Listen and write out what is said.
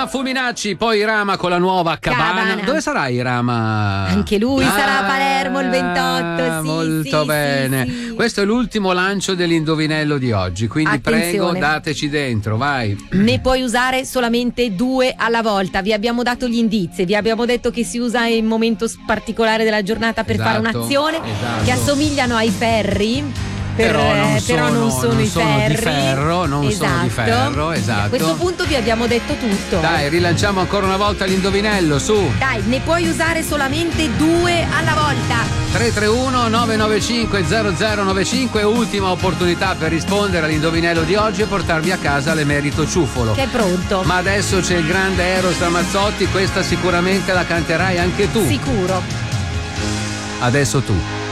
Irama Fulminacci, poi Irama con la nuova Cabana. Dove sarà Irama? Anche lui sarà a Palermo il 28. Sì, molto bene. Sì. Questo è l'ultimo lancio dell'indovinello di oggi, quindi attenzione. prego, dateci dentro, vai. Ne puoi usare solamente 2 alla volta. Vi abbiamo dato gli indizi, vi abbiamo detto che si usa in momento particolare della giornata per fare un'azione, che assomigliano ai ferri. Però non sono i ferri. Di ferro, non sono di ferro, esatto. A questo punto vi abbiamo detto tutto. Dai, rilanciamo ancora una volta l'indovinello, su. Dai, ne puoi usare solamente 2 alla volta. 331 995 0095, ultima opportunità per rispondere all'indovinello di oggi e portarvi a casa l'emerito ciuffolo. Che è pronto. Ma adesso c'è il grande Eros Ramazzotti, questa sicuramente la canterai anche tu. Sicuro. Adesso tu.